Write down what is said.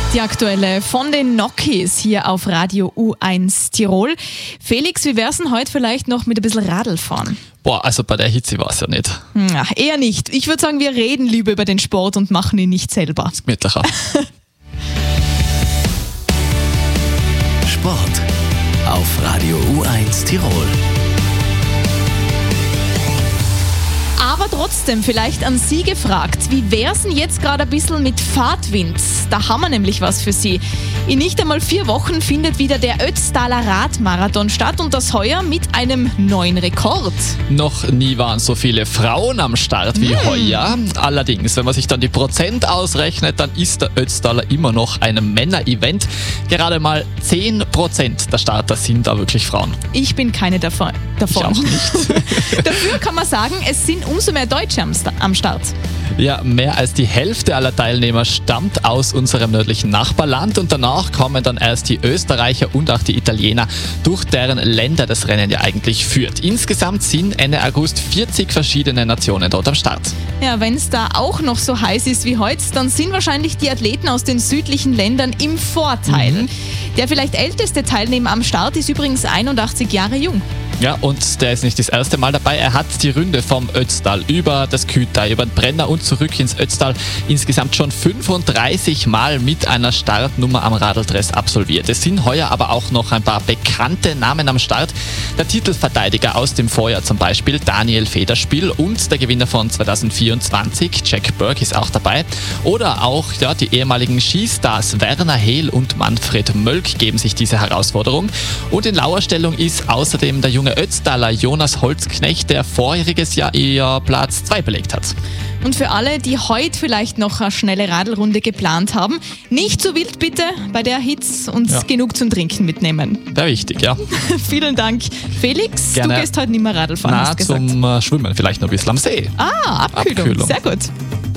Die aktuelle von den Nokis hier auf Radio U1 Tirol. Felix, wie wär's denn heute vielleicht noch mit ein bisschen Radl fahren? Boah, also bei der Hitze war es ja nicht. Ja, eher nicht. Ich würde sagen, wir reden lieber über den Sport und machen ihn nicht selber. Ist gemütlicher. Sport auf Radio U1 Tirol. Aber trotzdem, vielleicht an Sie gefragt, wie wär's denn jetzt gerade ein bisschen mit Fahrtwind? Da haben wir nämlich was für Sie. In nicht einmal 4 Wochen findet wieder der Ötztaler Radmarathon statt und das heuer mit einem neuen Rekord. Noch nie waren so viele Frauen am Start wie heuer. Allerdings, wenn man sich dann die Prozent ausrechnet, dann ist der Ötztaler immer noch ein Männer-Event. Gerade mal 10% der Starter sind da wirklich Frauen. Ich bin keine davon. Ich auch nicht. Dafür kann man sagen, es sind umso mehr Deutsche am Start. Ja, mehr als die Hälfte aller Teilnehmer stammt aus unserem nördlichen Nachbarland und danach kommen dann erst die Österreicher und auch die Italiener, durch deren Länder das Rennen ja eigentlich führt. Insgesamt sind Ende August 40 verschiedene Nationen dort am Start. Ja, wenn es da auch noch so heiß ist wie heute, dann sind wahrscheinlich die Athleten aus den südlichen Ländern im Vorteil. Der vielleicht älteste Teilnehmer am Start ist übrigens 81 Jahre jung. Ja, und der ist nicht das erste Mal dabei. Er hat die Runde vom Ötztal über das Kühtai, über den Brenner und zurück ins Ötztal insgesamt schon 35 Mal mit einer Startnummer am Radltress absolviert. Es sind heuer aber auch noch ein paar bekannte Namen am Start. Der Titelverteidiger aus dem Vorjahr zum Beispiel, Daniel Federspiel, und der Gewinner von 2024, Jack Burke, ist auch dabei. Oder auch die ehemaligen Skistars Werner Hehl und Manfred Mölk geben sich diese Herausforderung. Und in Lauerstellung ist außerdem der junge Ötztaler Jonas Holzknecht, der vorjähriges Jahr ihr Platz 2 belegt hat. Und für alle, die heute vielleicht noch eine schnelle Radlrunde geplant haben, nicht so wild bitte bei der Hitze und genug zum Trinken mitnehmen. Wäre wichtig, ja. Vielen Dank. Felix, Gerne. Du gehst heute nicht mehr Radl fahren, hast gesagt. Zum Schwimmen vielleicht noch ein bisschen am See. Abkühlung. Sehr gut.